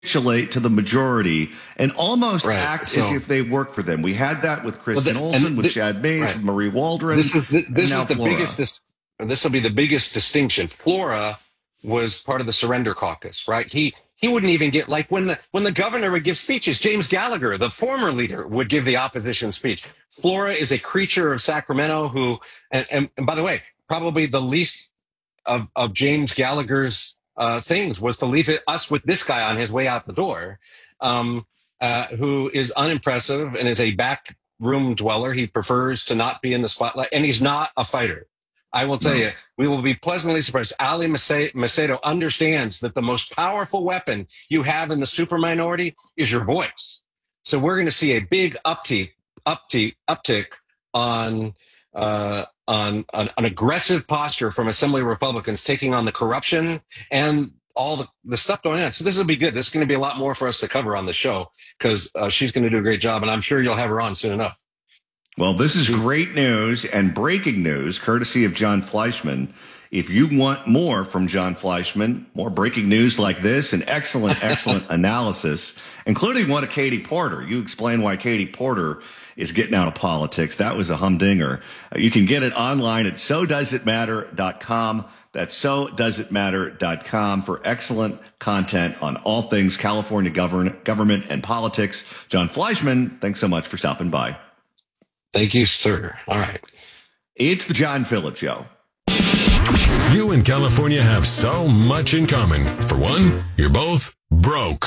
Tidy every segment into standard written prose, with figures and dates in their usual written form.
capitulate to the majority and almost act as if they work for them. We had that with Kristen Olsen, with Chad Mays, with Marie Waldron. This is the biggest. This will be the biggest distinction. Flora was part of the Surrender Caucus, right? He wouldn't even get, like, when the governor would give speeches, James Gallagher, the former leader, would give the opposition speech. Flora is a creature of Sacramento who, and by the way, probably the least of James Gallagher's things was to leave us with this guy on his way out the door, who is unimpressive and is a back room dweller. He prefers to not be in the spotlight, and he's not a fighter. I will tell you, we will be pleasantly surprised. Ali Macedo understands that the most powerful weapon you have in the super minority is your voice. So we're going to see a big uptick on an aggressive posture from Assembly Republicans taking on the corruption and all the stuff going on. So this will be good. This is going to be a lot more for us to cover on the show because she's going to do a great job, and I'm sure you'll have her on soon enough. Well, this is great news and breaking news, courtesy of John Fleischman. If you want more from John Fleischman, more breaking news like this and excellent analysis, including one of Katie Porter. You explain why Katie Porter is getting out of politics. That was a humdinger. You can get it online at SoDoesItMatter.com. That's SoDoesItMatter.com for excellent content on all things California government and politics. John Fleischman, thanks so much for stopping by. Thank you, sir. All right. It's the John Phillips Show. You and California have so much in common. For one, you're both broke.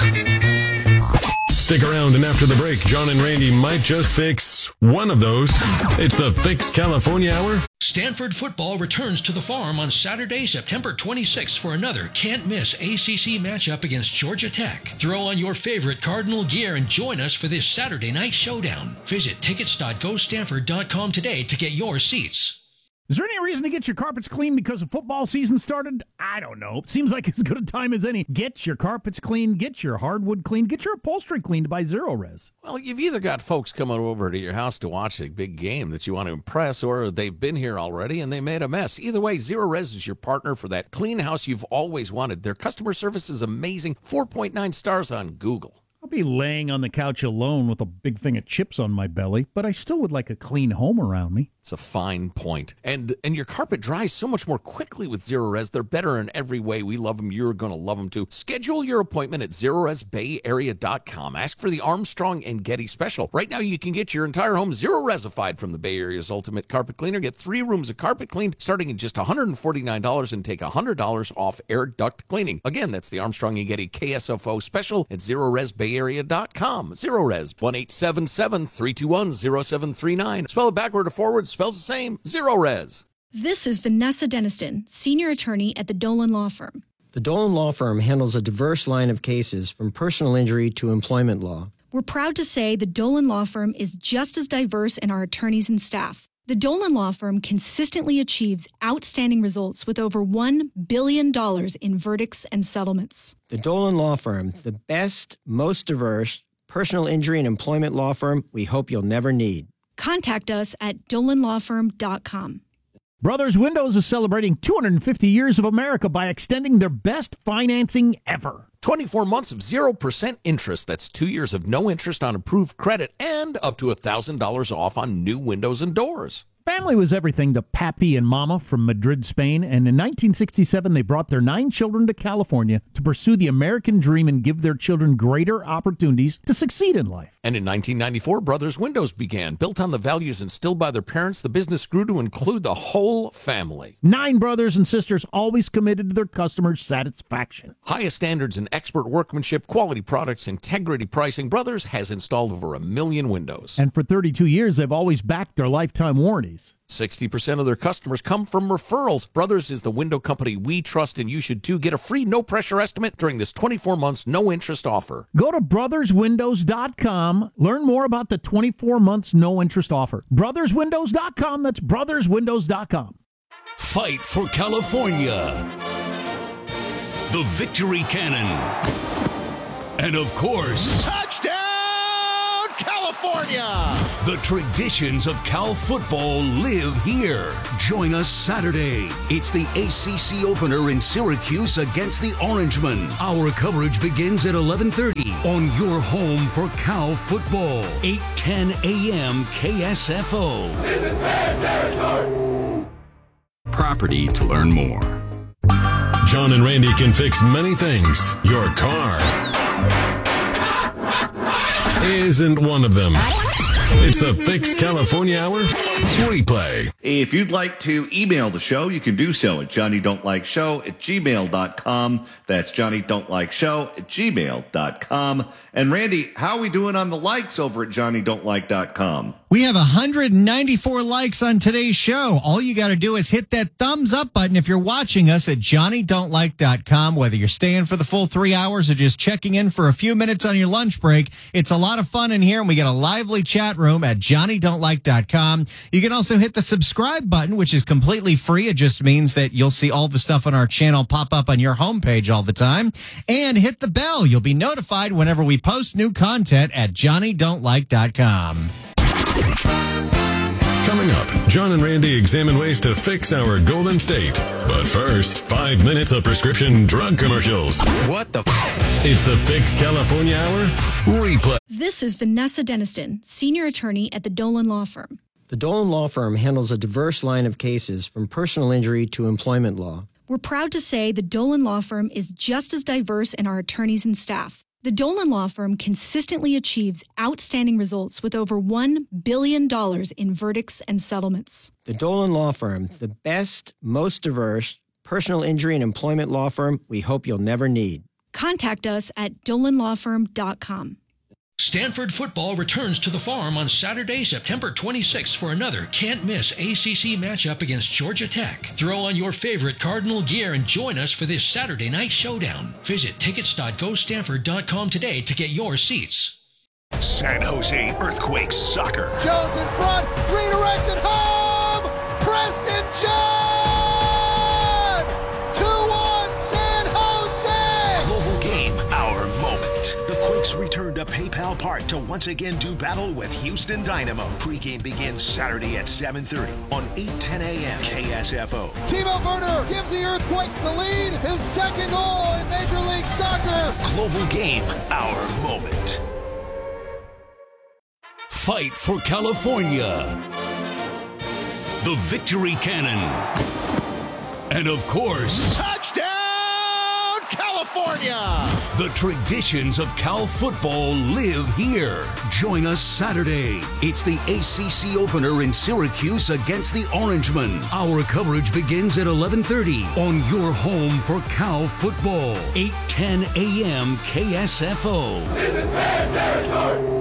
Stick around, and after the break, John and Randy might just fix one of those. It's the Fix California Hour. Stanford football returns to the Farm on Saturday, September 26th for another can't-miss ACC matchup against Georgia Tech. Throw on your favorite Cardinal gear and join us for this Saturday night showdown. Visit tickets.gostanford.com today to get your seats. Is there any reason to get your carpets clean because the football season started? I don't know. Seems like as good a time as any. Get your carpets clean, get your hardwood clean, get your upholstery cleaned by Zero Res. Well, you've either got folks coming over to your house to watch a big game that you want to impress, or they've been here already and they made a mess. Either way, Zero Res is your partner for that clean house you've always wanted. Their customer service is amazing. 4.9 stars on Google. I'll be laying on the couch alone with a big thing of chips on my belly, but I still would like a clean home around me. It's a fine point. And your carpet dries so much more quickly with Zero Res. They're better in every way. We love them. You're going to love them too. Schedule your appointment at ZeroResBayArea.com. Ask for the Armstrong and Getty special. Right now you can get your entire home Zero Resified from the Bay Area's ultimate carpet cleaner. Get 3 rooms of carpet cleaned starting at just $149 and take $100 off air duct cleaning. Again, that's the Armstrong and Getty KSFO special at ZeroResBayArea.com. Zero Res, 1-877-321-0739. Spell it backward or forward. Spells the same. Zero Res. This is Vanessa Deniston, senior attorney at the Dolan Law Firm. The Dolan Law Firm handles a diverse line of cases from personal injury to employment law. We're proud to say the Dolan Law Firm is just as diverse in our attorneys and staff. The Dolan Law Firm consistently achieves outstanding results with over $1 billion in verdicts and settlements. The Dolan Law Firm, the best, most diverse personal injury and employment law firm we hope you'll never need. Contact us at dolanlawfirm.com. Brothers Windows is celebrating 250 years of America by extending their best financing ever. 24 months of 0% interest. That's 2 years of no interest on approved credit and up to $1,000 off on new windows and doors. Family was everything to Pappy and Mama from Madrid, Spain, and in 1967 they brought their 9 children to California to pursue the American dream and give their children greater opportunities to succeed in life. And in 1994, Brothers Windows began. Built on the values instilled by their parents, the business grew to include the whole family. 9 brothers and sisters always committed to their customers' satisfaction. Highest standards in expert workmanship, quality products, integrity pricing. Brothers has installed over 1 million windows. And for 32 years, they've always backed their lifetime warranties. 60% of their customers come from referrals. Brothers is the window company we trust, and you should too. Get a free no-pressure estimate during this 24 months no-interest offer. Go to brotherswindows.com. Learn more about the 24 months no-interest offer. Brotherswindows.com. That's brotherswindows.com. Fight for California. The Victory Cannon. And of course... Touchdown, California! California. The traditions of Cal football live here. Join us Saturday. It's the ACC opener in Syracuse against the Orangemen. Our coverage begins at 11:30 on your home for Cal football. 8:10 a.m. KSFO. This is bad territory. Property to learn more. John and Randy can fix many things. Your car isn't one of them. It's the Fix California Hour replay. If you'd like to email the show, you can do so at johnnydon'tlikeshow@gmail.com. That's johnnydon'tlikeshow@gmail.com. And Randy, how are we doing on the likes over at johnnydon'tlike.com? We have 194 likes on today's show. All you got to do is hit that thumbs up button if you're watching us at johnnydon'tlike.com. Whether you're staying for the full 3 hours or just checking in for a few minutes on your lunch break, it's a lot of fun in here, and we got a lively chat room at johnnydon'tlike.com. You can also hit the subscribe button, which is completely free. It just means that you'll see all the stuff on our channel pop up on your homepage all the time. And hit the bell. You'll be notified whenever we post new content at johnnydon'tlike.com. Coming up, John and Randy examine ways to fix our Golden State. But first, 5 minutes of prescription drug commercials. What the It's the Fix California Hour replay. This is Vanessa Deniston, senior attorney at the Dolan Law Firm. The Dolan Law Firm handles a diverse line of cases from personal injury to employment law. We're proud to say the Dolan Law Firm is just as diverse in our attorneys and staff. The Dolan Law Firm consistently achieves outstanding results with over $1 billion in verdicts and settlements. The Dolan Law Firm, the best, most diverse personal injury and employment law firm we hope you'll never need. Contact us at dolanlawfirm.com. Stanford football returns to the Farm on Saturday, September 26th for another can't-miss ACC matchup against Georgia Tech. Throw on your favorite Cardinal gear and join us for this Saturday night showdown. Visit tickets.gostanford.com today to get your seats. San Jose Earthquakes soccer. Jones in front, redirected home. Preston John. 2-1 San Jose. Global game, our moment. The Quakes return to PayPal Park to once again do battle with Houston Dynamo. Pre-game begins Saturday at 7:30 on 8:10 a.m. KSFO. Timo Werner gives the Earthquakes the lead. His second goal in Major League Soccer. Global game, our moment. Fight for California. The Victory Cannon. And of course, Touchdown, California! The traditions of Cal football live here. Join us Saturday. It's the ACC opener in Syracuse against the Orangemen. Our coverage begins at 11:30 on your home for Cal football. 8:10 a.m. KSFO. This is bad territory.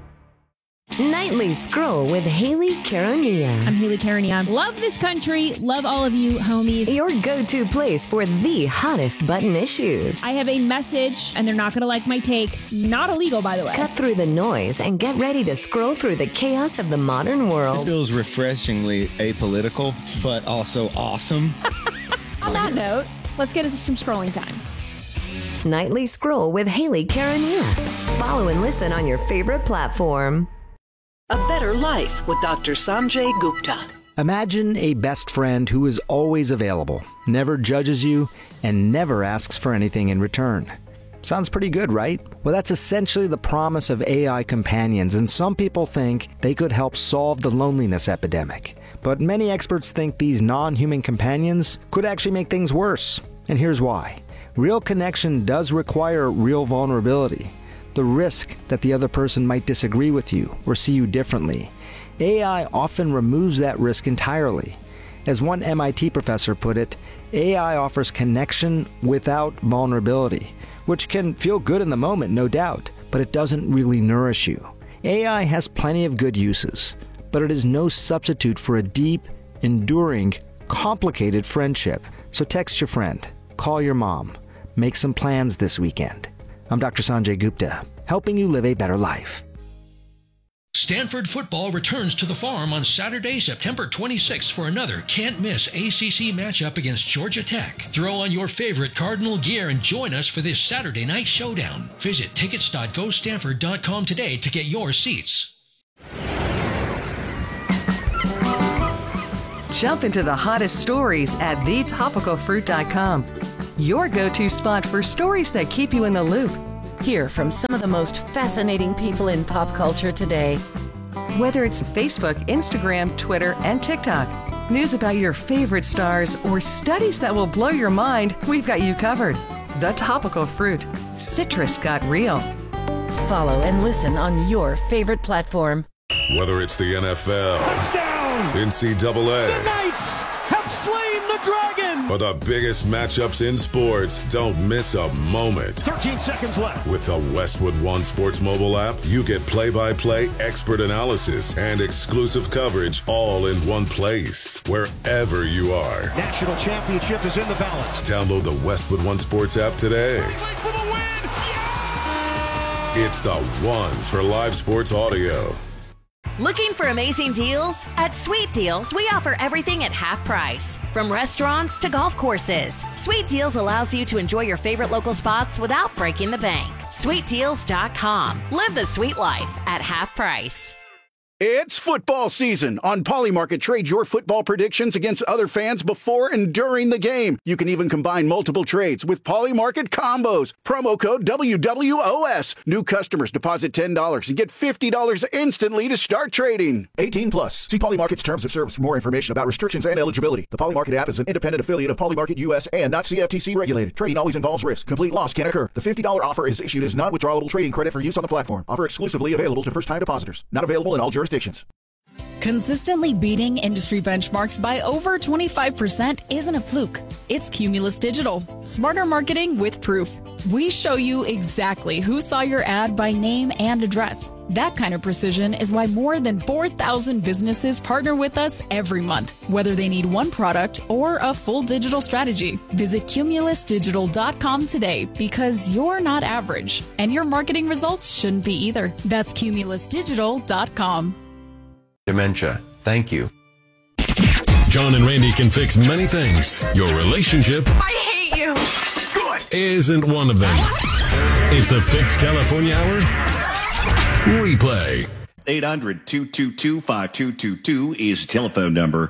Nightly Scroll with Haley Caronia. I'm Haley Caronia. Love this country. Love all of you, homies. Your go-to place for the hottest button issues. I have a message, and they're not going to like my take. Not illegal, by the way. Cut through the noise and get ready to scroll through the chaos of the modern world. This feels refreshingly apolitical, but also awesome. On that note, let's get into some scrolling time. Nightly Scroll with Haley Caronia. Follow and listen on your favorite platform. A Better Life with Dr. Sanjay Gupta. Imagine a best friend who is always available, never judges you, and never asks for anything in return. Sounds pretty good, right? Well, that's essentially the promise of AI companions, and some people think they could help solve the loneliness epidemic. But many experts think these non-human companions could actually make things worse. And here's why. Real connection does require real vulnerability. The risk that the other person might disagree with you or see you differently. AI often removes that risk entirely. As one MIT professor put it, AI offers connection without vulnerability, which can feel good in the moment, no doubt, but it doesn't really nourish you. AI has plenty of good uses, but it is no substitute for a deep, enduring, complicated friendship. So text your friend, call your mom, make some plans this weekend. I'm Dr. Sanjay Gupta, helping you live a better life. Stanford football returns to the Farm on Saturday, September 26th for another can't-miss ACC matchup against Georgia Tech. Throw on your favorite Cardinal gear and join us for this Saturday night showdown. Visit tickets.gostanford.com today to get your seats. Jump into the hottest stories at thetopicalfruit.com. Your go-to spot for stories that keep you in the loop. Hear from some of the most fascinating people in pop culture today. Whether it's Facebook, Instagram, Twitter, and TikTok, news about your favorite stars, or studies that will blow your mind, we've got you covered. The Topical Fruit. Citrus got real. Follow and listen on your favorite platform. Whether it's the NFL, Touchdown! NCAA, The Knights have slain the dragon! or the biggest matchups in sports, don't miss a moment. 13 seconds left. With the Westwood One Sports mobile app, you get play-by-play expert analysis and exclusive coverage all in one place, wherever you are. National championship is in the balance. Download the Westwood One Sports app today. For the win! It's the one for live sports audio. Looking for amazing deals? At Sweet Deals, we offer everything at half price. From restaurants to golf courses, Sweet Deals allows you to enjoy your favorite local spots without breaking the bank. SweetDeals.com. Live the sweet life at half price. It's football season. On Polymarket, trade your football predictions against other fans before and during the game. You can even combine multiple trades with Polymarket combos. Promo code WWOS. New customers deposit $10 and get $50 instantly to start trading. 18 plus. See Polymarket's terms of service for more information about restrictions and eligibility. The Polymarket app is an independent affiliate of Polymarket US and not CFTC regulated. Trading always involves risk. Complete loss can occur. The $50 offer is issued as non-withdrawable trading credit for use on the platform. Offer exclusively available to first-time depositors. Not available in all jurisdictions. Consistently beating industry benchmarks by over 25% isn't a fluke. It's Cumulus Digital. Smarter marketing with proof. We show you exactly who saw your ad by name and address. That kind of precision is why more than 4,000 businesses partner with us every month, whether they need one product or a full digital strategy. Visit cumulusdigital.com today because you're not average, and your marketing results shouldn't be either. That's cumulusdigital.com. Dementia. Thank you. John and Randy can fix many things. Your relationship I hate you. isn't one of them. It's the Fix California Hour replay. 800-222-5222 is telephone number.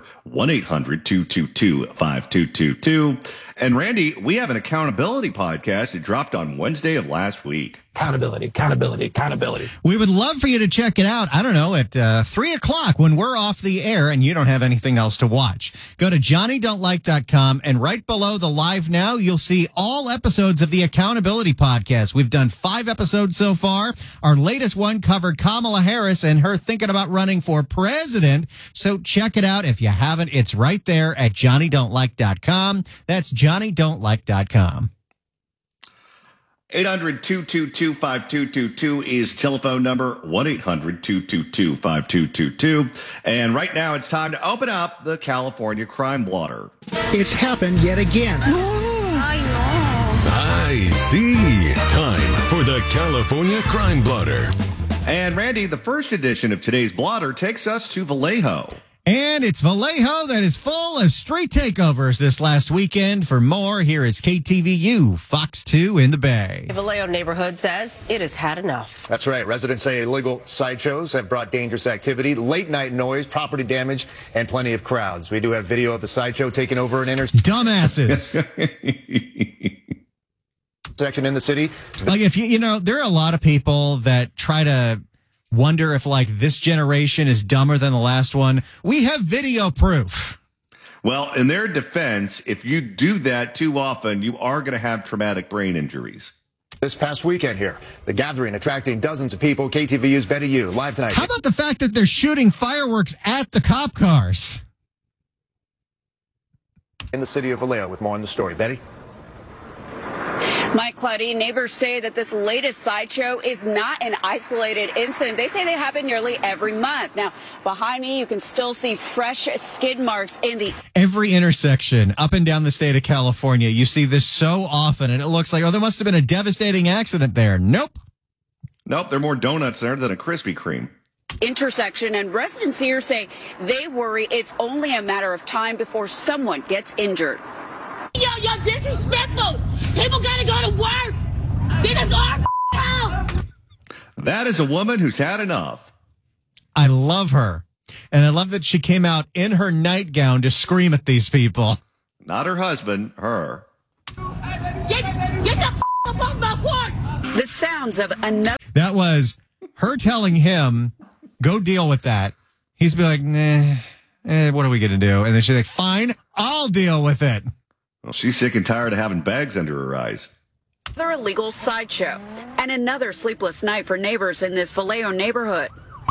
1-800-222-5222. And Randy, we have an accountability podcast. It dropped on Wednesday of last week. Accountability. We would love for you to check it out. I don't know, at 3 o'clock when we're off the air and you don't have anything else to watch. Go to JohnnyDon'tLike.com, and right below the live now, you'll see all episodes of the Accountability Podcast. We've done 5 episodes so far. Our latest one covered Kamala Harris and her thinking about running for president. So check it out. If you haven't, it's right there at JohnnyDon'tLike.com. That's JohnnyDon'tLike.com. 800-222-5222 is telephone number. 1-800-222-5222. And right now it's time to open up the California Crime Blotter. It's happened yet again. I see. Time for the California Crime Blotter. And Randy, the first edition of today's blotter takes us to Vallejo. And it's Vallejo that is full of street takeovers this last weekend. For more, here is KTVU, Fox 2 in the Bay. Vallejo neighborhood says it has had enough. That's right. Residents say illegal sideshows have brought dangerous activity, late night noise, property damage, and plenty of crowds. We do have video of the sideshow taking over an intersection. Dumbasses. Section in the city. Like, if you know, there are a lot of people that try to wonder if, like, this generation is dumber than the last one. We have video proof. Well, in their defense, if you do that too often, you are going to have traumatic brain injuries. This past weekend here, the gathering attracting dozens of people. KTVU's Betty Yu, live tonight. How about the fact that they're shooting fireworks at the cop cars? In the city of Vallejo with more on the story. Betty? Mike Claudine, neighbors say that this latest sideshow is not an isolated incident. They say they happen nearly every month. Now, behind me, you can still see fresh skid marks in the... Every intersection up and down the state of California, you see this so often, and it looks like, oh, there must have been a devastating accident there. Nope. Nope, there are more donuts there than a Krispy Kreme. Intersection, and residents here say they worry it's only a matter of time before someone gets injured. You're disrespectful. People gotta go to work. This is our house. That is a woman who's had enough. I love her. And I love that she came out in her nightgown to scream at these people. Not her husband, her. Get the f*** up on my porch! The sounds of another. That was her telling him, go deal with that. He's be like, nah, what are we going to do? And then she's like, fine, I'll deal with it. Well, she's sick and tired of having bags under her eyes. Another illegal sideshow and another sleepless night for neighbors in this Vallejo neighborhood.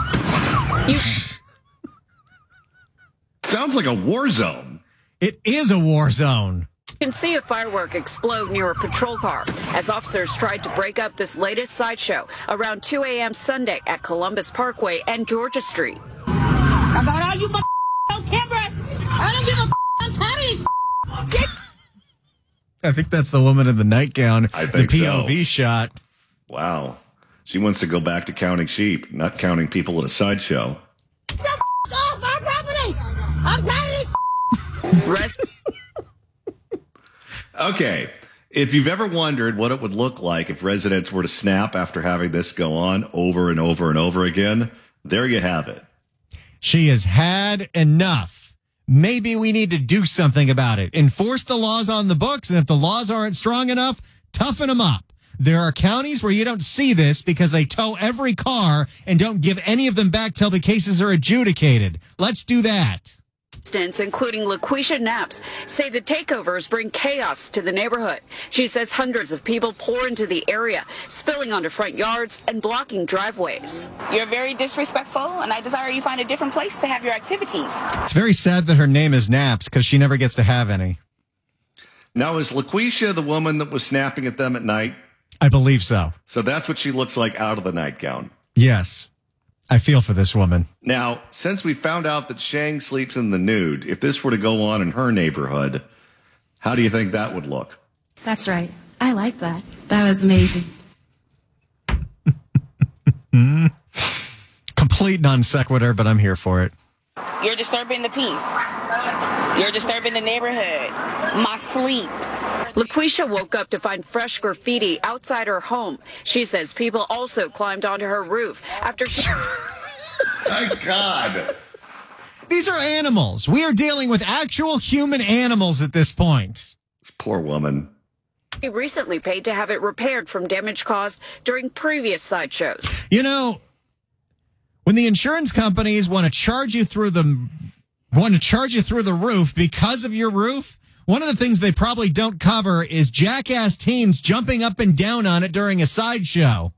Sounds like a war zone. It is a war zone. You can see a firework explode near a patrol car as officers tried to break up this latest sideshow around 2 a.m. Sunday at Columbus Parkway and Georgia Street. I got all you on camera. I don't give a I'm tired of this. I think that's the woman in the nightgown. I think the POV shot. Wow. She wants to go back to counting sheep, not counting people at a sideshow. Get the off our property. I'm tired of this. Okay. If you've ever wondered what it would look like if residents were to snap after having this go on over and over and over again, there you have it. She has had enough. Maybe we need to do something about it. Enforce the laws on the books, and if the laws aren't strong enough, toughen them up. There are counties where you don't see this because they tow every car and don't give any of them back till the cases are adjudicated. Let's do that. Including LaQuisha Knaps, say the takeovers bring chaos to the neighborhood. She says hundreds of people pour into the area, spilling onto front yards and blocking driveways. You're very disrespectful, and I desire you find a different place to have your activities. It's very sad that her name is Knaps because she never gets to have any. Now, is LaQuisha the woman that was snapping at them at night? I believe so. So that's what she looks like out of the nightgown. Yes. I feel for this woman. Now, since we found out that Shang sleeps in the nude, if this were to go on in her neighborhood, how do you think that would look? That's right. I like that. That was amazing. Complete non sequitur, but I'm here for it. You're disturbing the peace. You're disturbing the neighborhood. My sleep. LaQuisha woke up to find fresh graffiti outside her home. She says people also climbed onto her roof after she... My God. These are animals. We are dealing with actual human animals at this point. This poor woman. He recently paid to have it repaired from damage caused during previous sideshows. You know, when the insurance companies want to charge you through the roof because of your roof, one of the things they probably don't cover is jackass teens jumping up and down on it during a sideshow.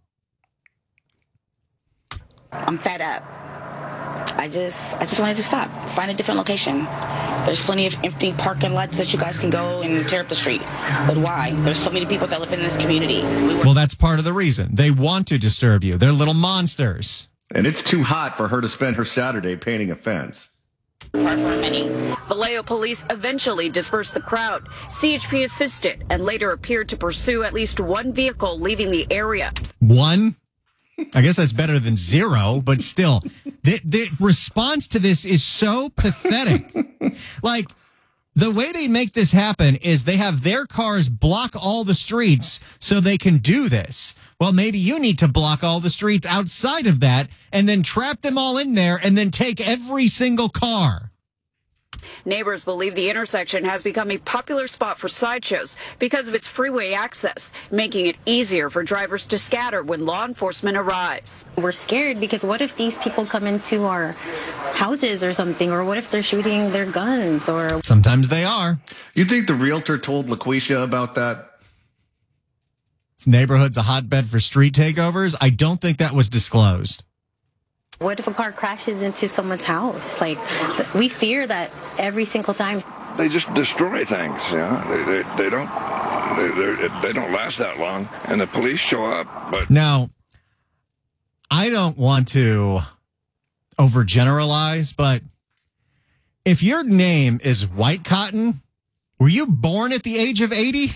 I'm fed up. I just wanted to stop. Find a different location. There's plenty of empty parking lots that you guys can go and tear up the street. But why? There's so many people that live in this community. Well, that's part of the reason. They want to disturb you. They're little monsters. And it's too hot for her to spend her Saturday painting a fence. Vallejo police eventually dispersed the crowd. CHP assisted and later appeared to pursue at least one vehicle leaving the area. One? I guess that's better than zero, but still, the response to this is so pathetic. Like, the way they make this happen is they have their cars block all the streets so they can do this. Well, maybe you need to block all the streets outside of that and then trap them all in there and then take every single car. Neighbors believe the intersection has become a popular spot for sideshows because of its freeway access, making it easier for drivers to scatter when law enforcement arrives. We're scared because what if these people come into our houses or something, or what if they're shooting their guns? Or sometimes they are. You think the realtor told LaQuisha about that? This neighborhood's a hotbed for street takeovers. I don't think that was disclosed. What if a car crashes into someone's house? Like, we fear that every single time. They just destroy things. They don't last that long, and the police show up. But now, I don't want to overgeneralize, but if your name is White Cotton, were you born at the age of 80?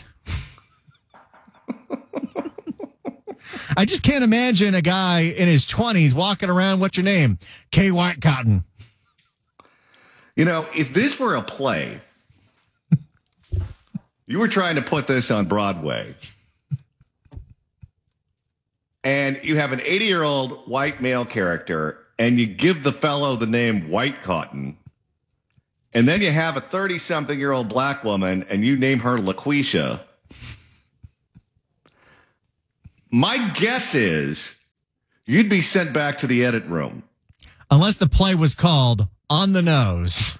I just can't imagine a guy in his 20s walking around, what's your name? K. White Cotton. You know, if this were a play, you were trying to put this on Broadway, and you have an 80-year-old white male character, and you give the fellow the name White Cotton, and then you have a 30-something-year-old black woman and you name her LaQuisha, my guess is you'd be sent back to the edit room. Unless the play was called On the Nose.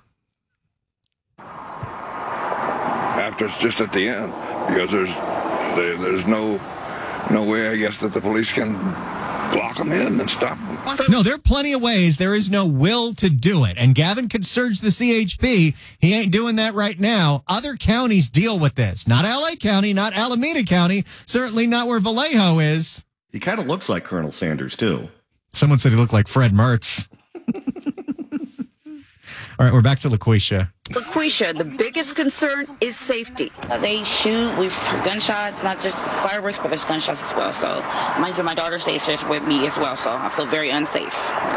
After it's just at the end, because there's no way, I guess, that the police can block them in and stop them. No, there are plenty of ways. There is no will to do it. And Gavin could surge the CHP. He ain't doing that right now. Other counties deal with this. Not L.A. County, not Alameda County, certainly not where Vallejo is. He kind of looks like Colonel Sanders, too. Someone said he looked like Fred Mertz. All right, we're back to LaQuisha. LaQuisha, the biggest concern is safety. They shoot with gunshots, not just fireworks, but there's gunshots as well. So, mind you, my daughter stays here with me as well, so I feel very unsafe.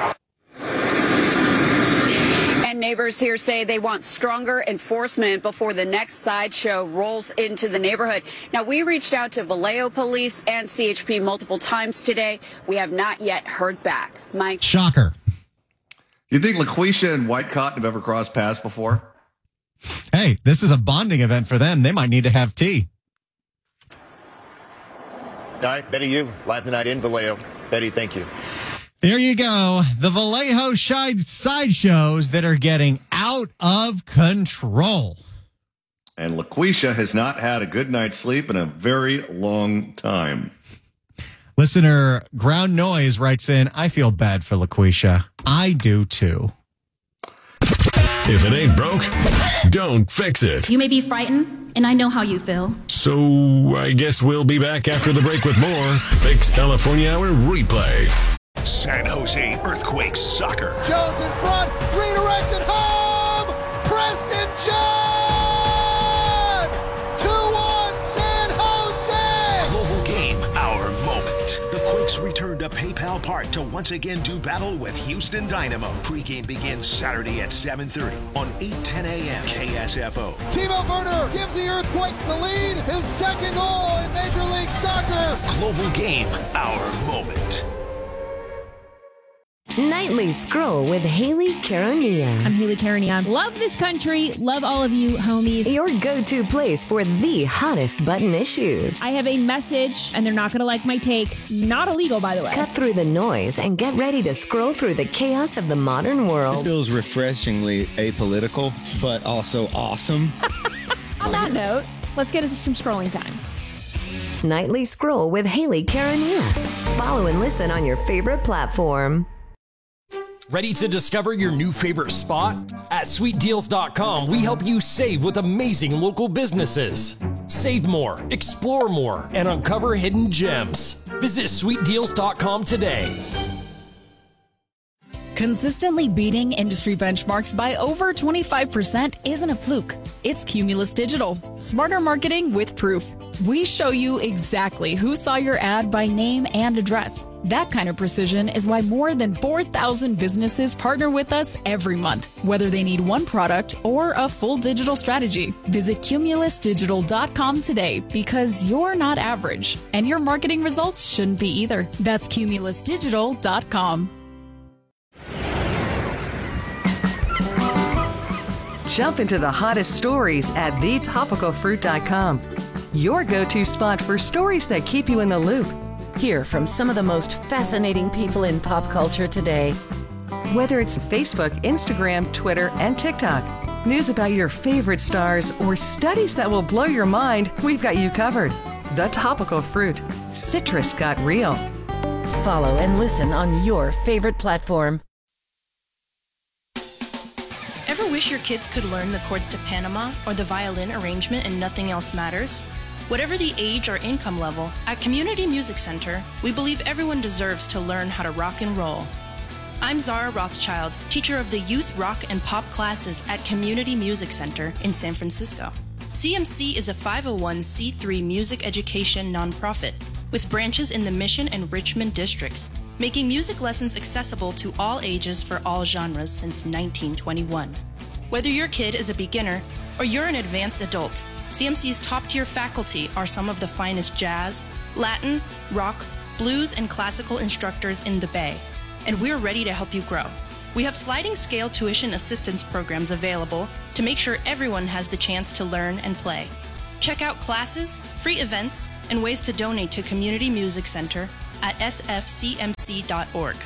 And neighbors here say they want stronger enforcement before the next sideshow rolls into the neighborhood. Now, we reached out to Vallejo Police and CHP multiple times today. We have not yet heard back. Mike. Shocker. You think LaQuisha and White Cotton have ever crossed paths before? Hey, this is a bonding event for them. They might need to have tea. All right, Betty, you live tonight in Vallejo. Betty, thank you. There you go. The Vallejo sideshows that are getting out of control. And LaQuisha has not had a good night's sleep in a very long time. Listener Ground Noise writes in, I feel bad for LaQuisha. I do too. If it ain't broke, don't fix it. You may be frightened, and I know how you feel. So I guess we'll be back after the break with more Fix California Hour replay. San Jose Earthquakes soccer. Jones in front, redirected home. Preston John. 2-1 San Jose. Global game, our moment. The Quakes return to PayPal Park to once again do battle with Houston Dynamo. Pre-game begins Saturday at 7:30 on 8:10 a.m. KSFO. Timo Werner gives the Earthquakes the lead. His second goal in Major League Soccer. Global game, our moment. Nightly Scroll with Haley Caronia. I'm Haley Caronia. Love this country. Love all of you, homies. Your go-to place for the hottest button issues. I have a message, and they're not going to like my take. Not illegal, by the way. Cut through the noise and get ready to scroll through the chaos of the modern world. This feels refreshingly apolitical, but also awesome. On that note, let's get into some scrolling time. Nightly Scroll with Haley Caronia. Follow and listen on your favorite platform. Ready to discover your new favorite spot? At sweetdeals.com, we help you save with amazing local businesses. Save more, explore more, and uncover hidden gems. Visit sweetdeals.com today. Consistently beating industry benchmarks by over 25% isn't a fluke. It's Cumulus Digital. Smarter marketing with proof. We show you exactly who saw your ad by name and address. That kind of precision is why more than 4,000 businesses partner with us every month, whether they need one product or a full digital strategy. Visit cumulusdigital.com today because you're not average, and your marketing results shouldn't be either. That's cumulusdigital.com. Jump into the hottest stories at thetopicalfruit.com. Your go-to spot for stories that keep you in the loop. Hear from some of the most fascinating people in pop culture today. Whether it's Facebook, Instagram, Twitter, and TikTok, news about your favorite stars, or studies that will blow your mind, we've got you covered. The Topical Fruit. Citrus got real. Follow and listen on your favorite platform. Ever wish your kids could learn the chords to Panama or the violin arrangement and nothing else matters? Whatever the age or income level, at Community Music Center, we believe everyone deserves to learn how to rock and roll. I'm Zara Rothschild, teacher of the youth rock and pop classes at Community Music Center in San Francisco. CMC is a 501c3 music education nonprofit with branches in the Mission and Richmond districts, making music lessons accessible to all ages for all genres since 1921. Whether your kid is a beginner or you're an advanced adult, CMC's top-tier faculty are some of the finest jazz, Latin, rock, blues, and classical instructors in the Bay. and we're ready to help you grow. We have sliding scale tuition assistance programs available to make sure everyone has the chance to learn and play. Check out classes, free events, and ways to donate to Community Music Center at sfcmc.org.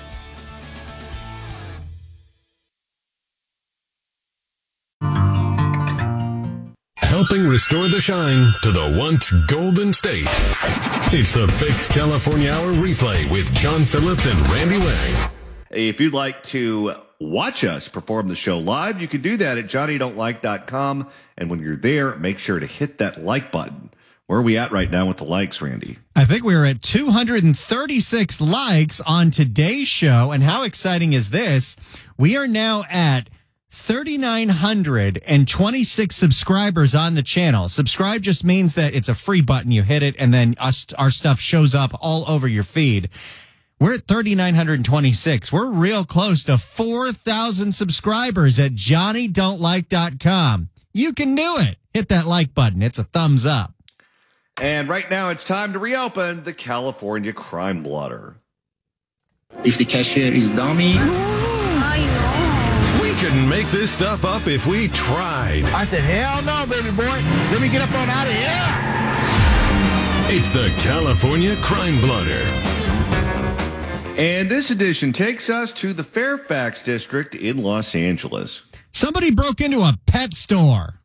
Helping restore the shine to the once golden state. It's the Fix California Hour replay with John Phillips and Randy Wang. If you'd like to watch us perform the show live, you can do that at johnnydon'tlike.com. And when you're there, make sure to hit that like button. Where are we at right now with the likes, Randy? I think we're at 236 likes on today's show. And how exciting is this? We are now at 3,926 subscribers on the channel. Subscribe just means that it's a free button. You hit it, and then our stuff shows up all over your feed. We're at 3,926. We're real close to 4,000 subscribers at johnnydon'tlike.com. You can do it. Hit that like button. It's a thumbs up. And right now it's time to reopen the California Crime Blotter. If the cashier is dummy... We couldn't make this stuff up if we tried. I said, hell no, baby boy. Let me get up on out of here. It's the California Crime Blotter. And this edition takes us to the Fairfax district in Los Angeles. Somebody broke into a pet store.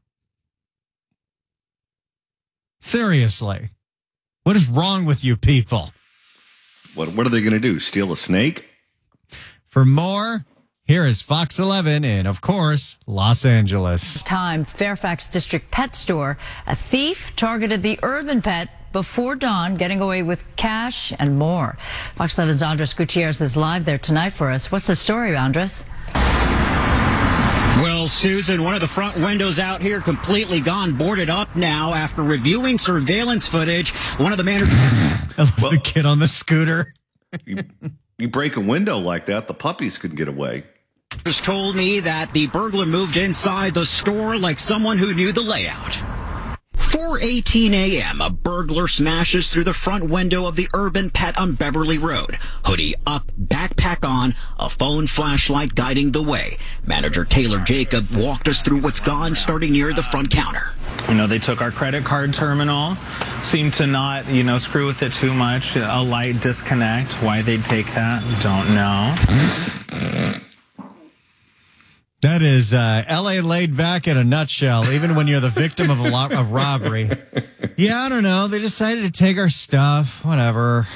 Seriously. What is wrong with you people? What are they going to do? Steal a snake? For more, here is Fox 11 in, of course, Los Angeles. Time, Fairfax District Pet Store. A thief targeted the Urban Pet before dawn, getting away with cash and more. Fox 11's Andres Gutierrez is live there tonight for us. What's the story, Andres? Well, Susan, one of the front windows out here completely gone, boarded up now after reviewing surveillance footage. One of the managers... The kid on the scooter. You break a window like that, the puppies could get away. Told me that the burglar moved inside the store like someone who knew the layout. 4:18 a.m., a burglar smashes through the front window of the Urban Pet on Beverly Road. Hoodie up, backpack on, a phone flashlight guiding the way. Manager Taylor Jacob walked us through what's gone, starting near the front counter. You know, they took our credit card terminal, seemed to not, screw with it too much. A light disconnect. Why they'd take that, don't know. That is L.A. laid back in a nutshell, even when you're the victim of a robbery. Yeah, I don't know. They decided to take our stuff. Whatever.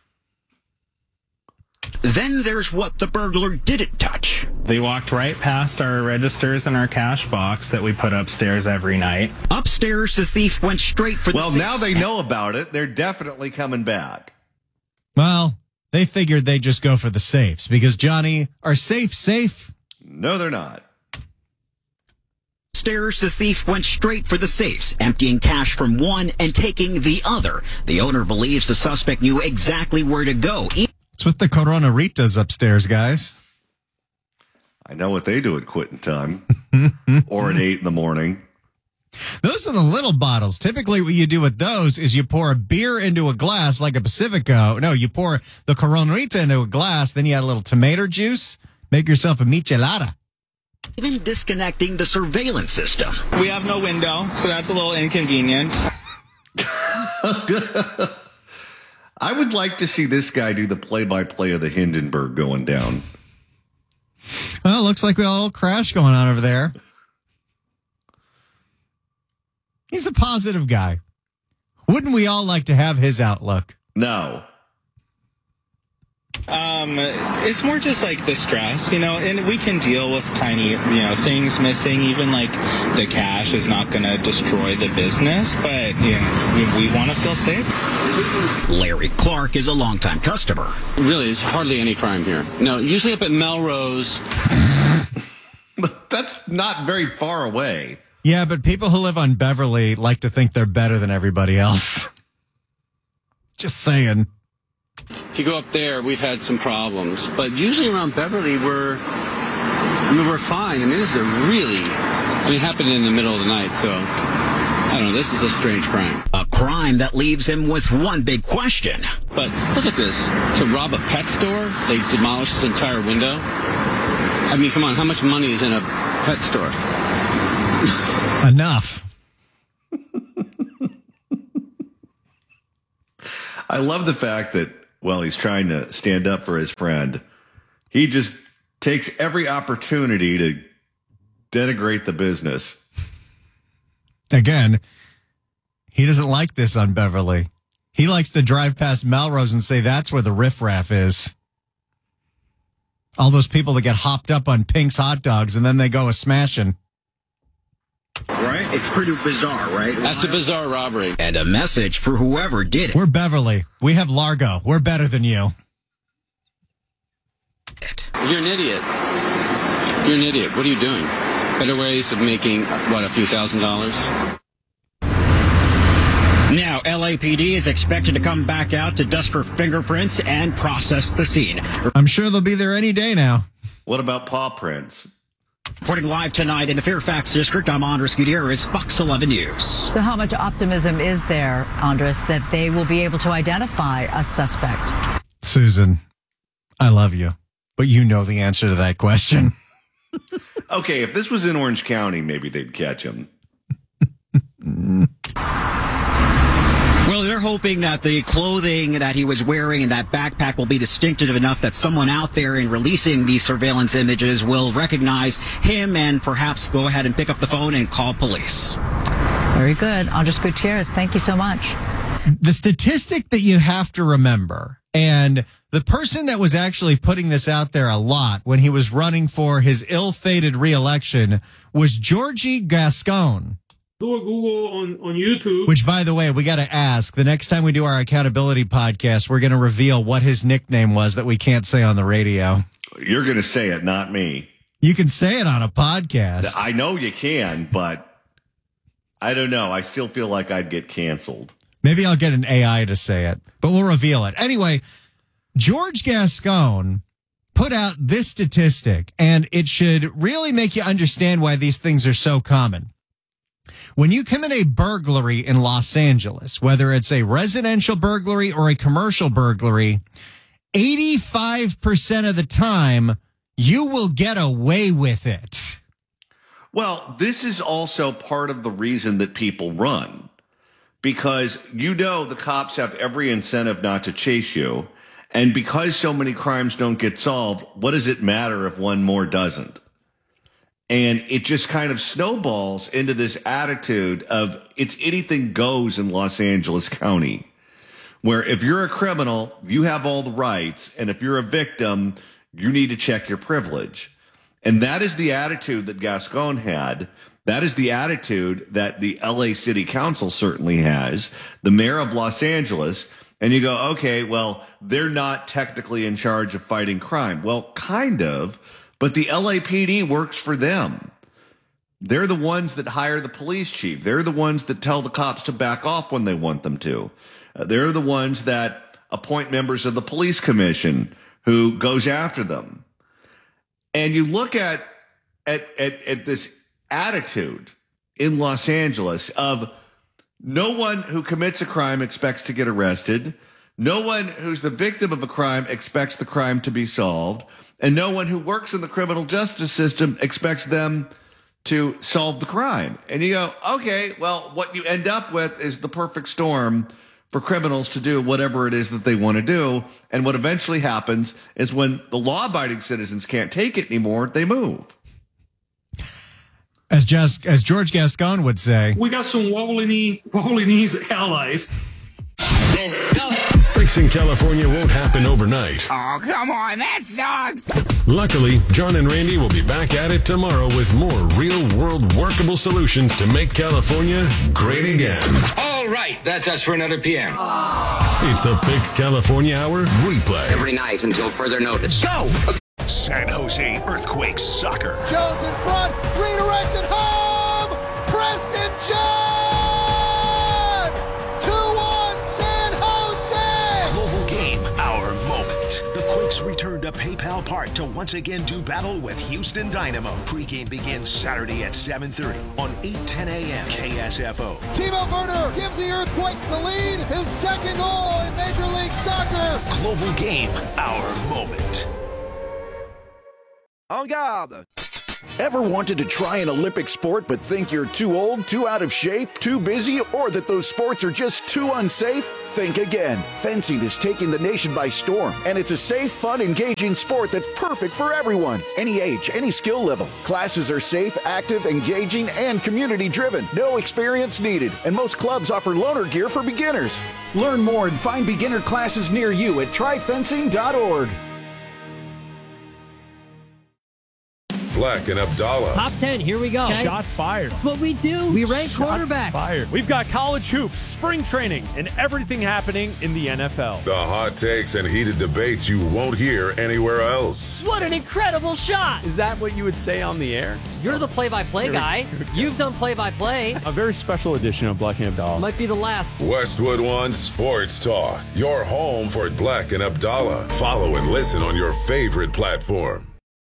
Then there's what the burglar didn't touch. They walked right past our registers and our cash box that we put upstairs every night. Upstairs, the thief went straight for the Well, now they know about it. They're definitely coming back. Well, they figured they'd just go for the safes because, Johnny, are safes safe? No, they're not. Upstairs, the thief went straight for the safes, emptying cash from one and taking the other. The owner believes the suspect knew exactly where to go. It's what the Corona Ritas upstairs, guys. I know what they do at quitting time or at 8 in the morning. Those are the little bottles. Typically what you do with those is you pour a beer into a glass like a Pacifico. No, you pour the Corona Rita into a glass, then you add a little tomato juice, make yourself a michelada. Even disconnecting the surveillance system. We have no window, so that's a little inconvenient. I would like to see this guy do the play-by-play of the Hindenburg going down. Well, looks like we got a little crash going on over there. He's a positive guy. Wouldn't we all like to have his outlook? No. It's more just like the stress, and we can deal with tiny, things missing. Even like the cash is not going to destroy the business, but, we want to feel safe. Larry Clark is a longtime customer. Really, there's hardly any crime here. No, usually up at Melrose. That's not very far away. Yeah, but people who live on Beverly like to think they're better than everybody else. Just saying. If you go up there, we've had some problems. But usually around Beverly, we're fine. I mean, this is it happened in the middle of the night, so I don't know. This is a strange crime. A crime that leaves him with one big question. But look at this. To rob a pet store, they demolish this entire window. I mean, come on, how much money is in a pet store? Enough. I love the fact that, well, he's trying to stand up for his friend. He just takes every opportunity to denigrate the business. Again, he doesn't like this on Beverly. He likes to drive past Melrose and say that's where the riffraff is. All those people that get hopped up on Pink's hot dogs and then they go a-smashing. Right? It's pretty bizarre, right? That's a bizarre robbery. And a message for whoever did it. We're Beverly. We have Largo. We're better than you. You're an idiot. You're an idiot. What are you doing? Better ways of making, what, a few $1,000s? Now, LAPD is expected to come back out to dust for fingerprints and process the scene. I'm sure they'll be there any day now. What about paw prints? Reporting live tonight in the Fairfax District, I'm Andres Gutierrez, Fox 11 News. So how much optimism is there, Andres, that they will be able to identify a suspect? Susan, I love you, but you know the answer to that question. Okay, if this was in Orange County, maybe they'd catch him. Well, they're hoping that the clothing that he was wearing and that backpack will be distinctive enough that someone out there in releasing these surveillance images will recognize him and perhaps go ahead and pick up the phone and call police. Very good. Andres Gutierrez, thank you so much. The statistic that you have to remember, and the person that was actually putting this out there a lot when he was running for his ill-fated re-election was Georgie Gascon. Do a Google on YouTube. Which, by the way, we got to ask. The next time we do our accountability podcast, we're going to reveal what his nickname was that we can't say on the radio. You're going to say it, not me. You can say it on a podcast. I know you can, but I don't know. I still feel like I'd get canceled. Maybe I'll get an AI to say it, but we'll reveal it. Anyway, George Gascon put out this statistic, and it should really make you understand why these things are so common. When you commit a burglary in Los Angeles, whether it's a residential burglary or a commercial burglary, 85% of the time, you will get away with it. Well, this is also part of the reason that people run. Because you know the cops have every incentive not to chase you. And because so many crimes don't get solved, what does it matter if one more doesn't? And it just kind of snowballs into this attitude of it's anything goes in Los Angeles County, where if you're a criminal, you have all the rights. And if you're a victim, you need to check your privilege. And that is the attitude that Gascon had. That is the attitude that the LA City Council certainly has, the mayor of Los Angeles. And you go, okay, well, they're not technically in charge of fighting crime. Well, kind of. But the LAPD works for them. They're the ones that hire the police chief. They're the ones that tell the cops to back off when they want them to. They're the ones that appoint members of the police commission who goes after them. And you look at this attitude in Los Angeles of no one who commits a crime expects to get arrested. No one who's the victim of a crime expects the crime to be solved. And no one who works in the criminal justice system expects them to solve the crime. And you go, okay, well, what you end up with is the perfect storm for criminals to do whatever it is that they want to do. And what eventually happens is when the law-abiding citizens can't take it anymore, they move. As George Gascon would say, we got some wobbly knees allies. Fixing California won't happen overnight. Oh, come on, that sucks. Luckily, John and Randy will be back at it tomorrow with more real-world workable solutions to make California great again. All right, that's us for another PM. It's the Fix California Hour replay. Every night until further notice. Go! San Jose Earthquakes Soccer. Jones in front, redirected home! Preston John! 2-1 San Jose! Global game, our moment. The Quakes return to PayPal Park to once again do battle with Houston Dynamo. Pregame begins Saturday at 7:30 on 8:10 a.m. KSFO. Timo Werner gives the Earthquakes the lead. His second goal in Major League Soccer. Global Game, our moment. En garde. Ever wanted to try an Olympic sport but think you're too old, too out of shape, too busy, or that those sports are just too unsafe? Think again. Fencing is taking the nation by storm, and it's a safe, fun, engaging sport that's perfect for everyone. Any age, any skill level. Classes are safe, active, engaging, and community-driven. No experience needed, and most clubs offer loaner gear for beginners. Learn more and find beginner classes near you at tryfencing.org. Black and Abdallah. Top 10, here we go. Okay. Shots fired. That's what we do. We rank quarterbacks. Fired. We've got college hoops, spring training, and everything happening in the NFL. The hot takes and heated debates you won't hear anywhere else. What an incredible shot. Is that what you would say on the air? You're the play-by-play guy. You've done play-by-play. A very special edition of Black and Abdallah. Might be the last. Westwood One Sports Talk. Your home for Black and Abdallah. Follow and listen on your favorite platform.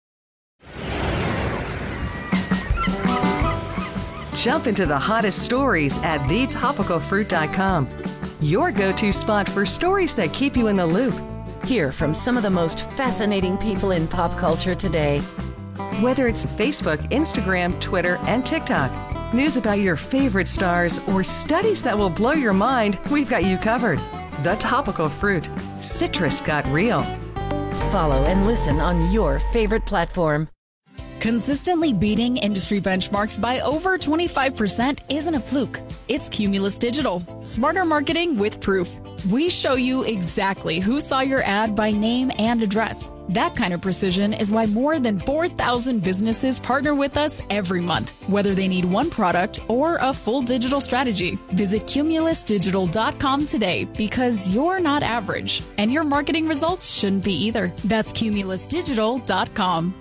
Jump into the hottest stories at thetopicalfruit.com. Your go-to spot for stories that keep you in the loop. Hear from some of the most fascinating people in pop culture today. Whether it's Facebook, Instagram, Twitter, and TikTok, news about your favorite stars, or studies that will blow your mind, we've got you covered. The Topical Fruit. Citrus got real. Follow and listen on your favorite platform. Consistently beating industry benchmarks by over 25% isn't a fluke. It's Cumulus Digital. Smarter marketing with proof. We show you exactly who saw your ad by name and address. That kind of precision is why more than 4,000 businesses partner with us every month, whether they need one product or a full digital strategy. Visit cumulusdigital.com today because you're not average, and your marketing results shouldn't be either. That's cumulusdigital.com.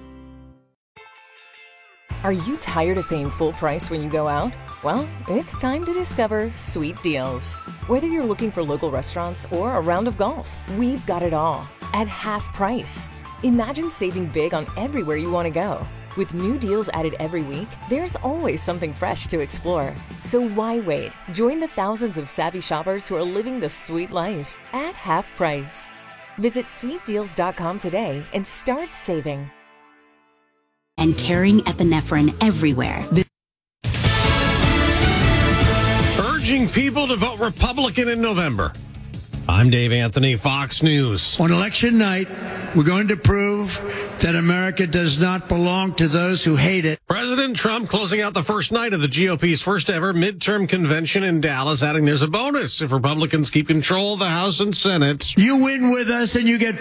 Are you tired of paying full price when you go out? Well, it's time to discover Sweet Deals. Whether you're looking for local restaurants or a round of golf, we've got it all at half price. Imagine saving big on everywhere you want to go. With new deals added every week, there's always something fresh to explore. So why wait? Join the thousands of savvy shoppers who are living the sweet life at half price. Visit sweetdeals.com today and start saving. And carrying epinephrine everywhere. Urging people to vote Republican in November. I'm Dave Anthony, Fox News. On election night, we're going to prove that America does not belong to those who hate it. President Trump closing out the first night of the GOP's first ever midterm convention in Dallas, adding there's a bonus if Republicans keep control of the House and Senate. You win with us and you get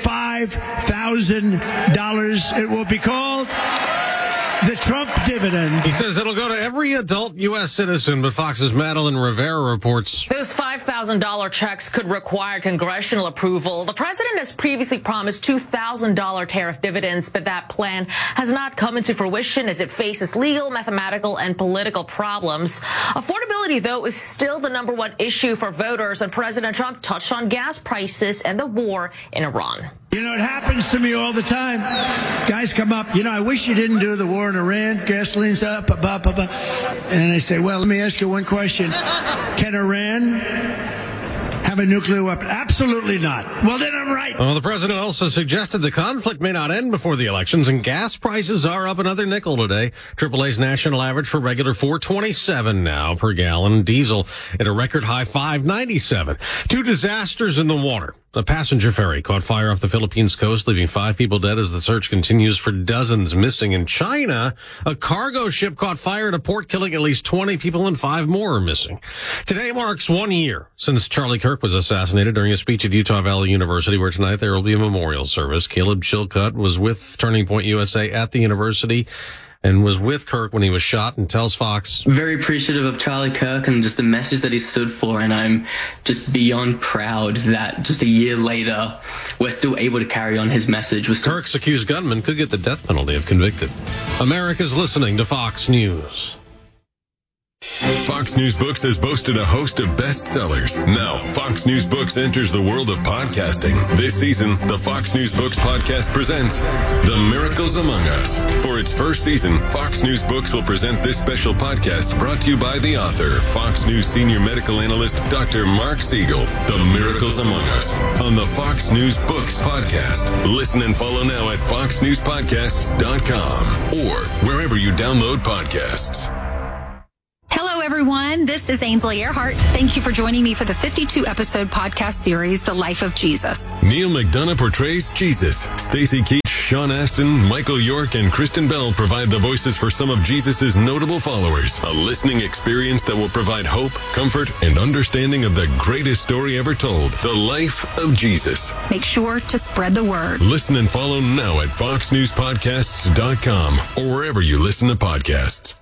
$5,000. It will be called the Trump dividend. He says it'll go to every adult U.S. citizen, but Fox's Madeline Rivera reports those $5,000 checks could require congressional approval. The president has previously promised $2,000 tariff dividends, but that plan has not come into fruition as it faces legal, mathematical, and political problems. Affordability, though, is still the number one issue for voters, and President Trump touched on gas prices and the war in Iran. You know, it happens to me all the time. Guys come up, I wish you didn't do the war in Iran. Gasoline's up, and I say, well, let me ask you one question. Can Iran have a nuclear weapon? Absolutely not. Well, then I'm right. Well, the president also suggested the conflict may not end before the elections, and gas prices are up another nickel today. AAA's national average for regular $4.27 now per gallon. Diesel at a record high $5.97. Two disasters in the water. A passenger ferry caught fire off the Philippines coast, leaving 5 people dead as the search continues for dozens missing. In China, a cargo ship caught fire at a port, killing at least 20 people and 5 more are missing. Today marks 1 year since Charlie Kirk was assassinated during a speech at Utah Valley University, where tonight there will be a memorial service. Caleb Chilcutt was with Turning Point USA at the university and was with Kirk when he was shot, and tells Fox, very appreciative of Charlie Kirk and just the message that he stood for, and I'm just beyond proud that just a year later we're still able to carry on his message. Kirk's accused gunman could get the death penalty if convicted. America's listening to Fox News. Fox News Books has boasted a host of bestsellers. Now, Fox News Books enters the world of podcasting. This season, the Fox News Books podcast presents The Miracles Among Us. For its first season, Fox News Books will present this special podcast brought to you by the author, Fox News senior medical analyst, Dr. Mark Siegel. The Miracles Among Us on the Fox News Books podcast. Listen and follow now at foxnewspodcasts.com or wherever you download podcasts. Hello, everyone. This is Ainsley Earhart. Thank you for joining me for the 52-episode podcast series, The Life of Jesus. Neil McDonough portrays Jesus. Stacey Keach, Sean Astin, Michael York, and Kristen Bell provide the voices for some of Jesus' notable followers. A listening experience that will provide hope, comfort, and understanding of the greatest story ever told, the life of Jesus. Make sure to spread the word. Listen and follow now at foxnewspodcasts.com or wherever you listen to podcasts.